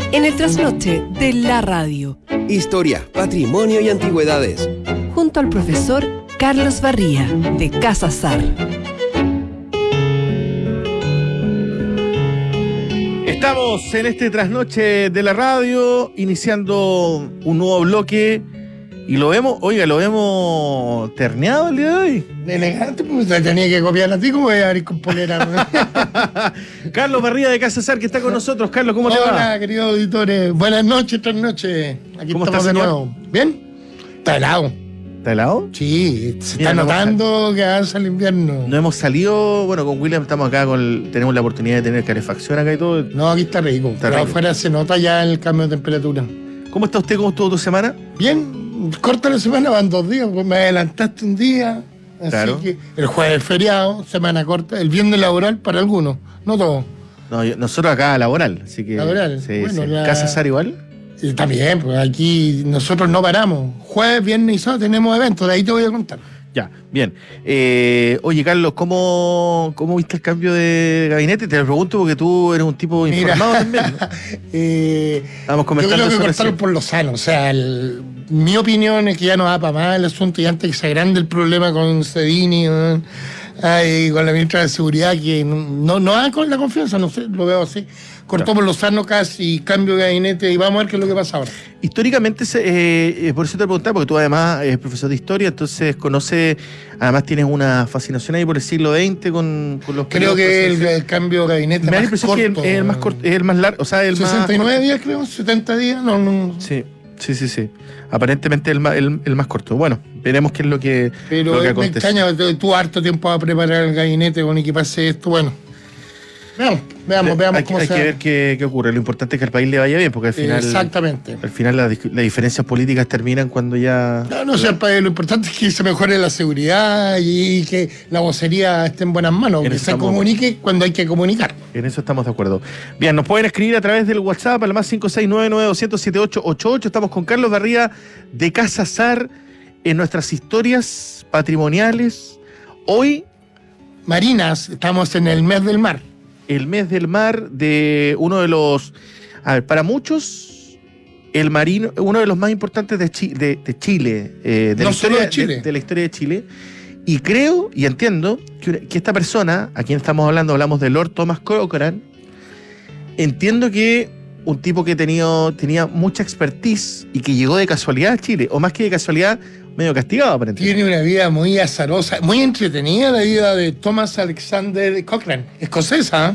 En el trasnoche de la radio. Historia, patrimonio y antigüedades. Junto al profesor Carlos Barría, de Casa Sar. Estamos en este trasnoche de la radio, iniciando un nuevo bloque. Y lo vemos terneado el día de hoy. Elegante, pues te tenía que copiar a ti, como voy a abrir con polera. Carlos Barría de Casa Sar, que está con nosotros. Carlos, ¿cómo te va? Hola, queridos auditores. Buenas noches, trasnoches. Aquí ¿Cómo estamos está, de señor? nuevo. ¿Bien? Está helado. ¿Está helado? Sí, se Mira, está no notando que avanza el invierno. No hemos salido, bueno, con William estamos acá, tenemos la oportunidad de tener calefacción acá y todo. No, aquí está rico. Está Pero rico. afuera se nota ya el cambio de temperatura. ¿Cómo está usted? ¿Cómo estuvo tu semana? Bien, corta la semana, van 2 días, pues me adelantaste un día. Así Claro. que el jueves es feriado, semana corta, el viernes laboral para algunos, no todos. No, nosotros acá laboral, así que... Laboral, Sí, bueno, sí. la- ¿Casa Sar igual? Y también, pues aquí nosotros no paramos. Jueves, viernes y sábado tenemos eventos, de ahí te voy a contar. Ya, bien. Oye, Carlos, ¿cómo viste el cambio de gabinete? Te lo pregunto porque tú eres un tipo informado también, ¿no? Estábamos Yo comentando creo que eso cortaron recién. por lo sano. O sea, mi opinión es que ya no va para más el asunto y antes que se agrande el problema con Cedini, con la ministra de Seguridad, que no da con la confianza, no sé, lo veo así. Cortó por lo sano casi, cambio de gabinete y vamos a ver qué es lo que pasa ahora. Históricamente, por eso te preguntaba, porque tú además eres profesor de historia, entonces además tienes una fascinación ahí por el siglo XX con los... Creo que periodos el cambio de gabinete me da la más impresión corto. que es el más corto, es el más largo, o sea, el 69 más... días, creo, 70 días, no. Sí. Aparentemente el más corto. Bueno, veremos qué es lo que Pero me acontece. extraña, tú harto tiempo a preparar el gabinete con que pase esto, bueno. Veamos hay cómo que se ver qué ocurre. Lo importante es que al país le vaya bien, porque al final... Exactamente. Al final las diferencias políticas terminan cuando ya... No sé, lo importante es que se mejore la seguridad y que la vocería esté en buenas manos, En que eso se estamos- comunique cuando hay que comunicar. En eso estamos de acuerdo. Bien, nos pueden escribir a través del WhatsApp al más 56992007888. Estamos con Carlos Barría de Casa Sar en nuestras historias patrimoniales. Hoy, Marinas, estamos en el mes del mar. el mes del mar de uno de los... A ver, para muchos, el marino, uno de los más importantes de Chile, de No la solo historia de Chile. de la historia de Chile. Y creo y entiendo que esta persona, a quien estamos hablando, hablamos de Lord Thomas Cochrane, entiendo que un tipo que tenía mucha expertise y que llegó de casualidad a Chile, o más que de casualidad, medio castigado aparentemente. Tiene una vida muy azarosa, muy entretenida la vida de Thomas Alexander Cochrane, escocesa,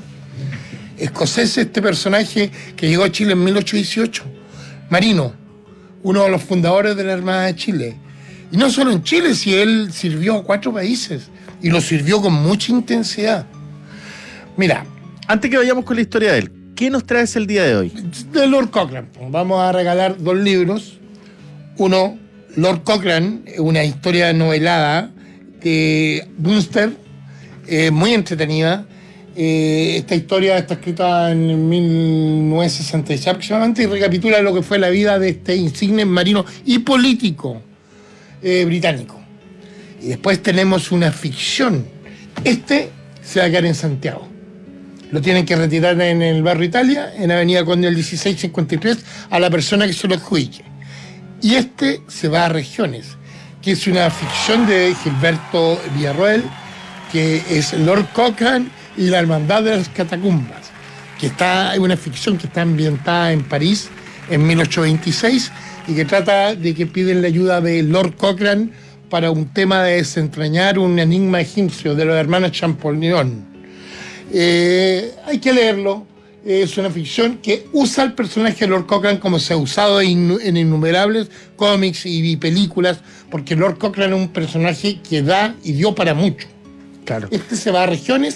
escocés este personaje que llegó a Chile en 1818, marino, uno de los fundadores de la Armada de Chile. Y no solo en Chile, si él sirvió a 4 países y lo sirvió con mucha intensidad. Mira, Antes que vayamos con la historia de él, ¿qué nos traes el día de hoy? de Lord Cochrane, vamos a regalar 2 libros. Uno, Lord Cochrane, una historia novelada de Dunster, muy entretenida. Esta historia está escrita en 1966 aproximadamente y recapitula lo que fue la vida de este insigne marino y político británico. Y después tenemos una ficción. Este se va a quedar en Santiago. Lo tienen que retirar en el barrio Italia, en Avenida Conde del 1653, a la persona que se lo adjudique. Y este se va a Regiones, que es una ficción de Gilberto Villarroel, que es Lord Cochrane y la Hermandad de las Catacumbas, que es una ficción que está ambientada en París en 1826 y que trata de que piden la ayuda de Lord Cochrane para un tema de desentrañar un enigma egipcio de los hermanos Champollion. Hay que leerlo. Es una ficción que usa el personaje de Lord Cochrane como se ha usado en innumerables cómics y películas, porque Lord Cochrane es un personaje que da y dio para mucho. Claro. Este se va a Regiones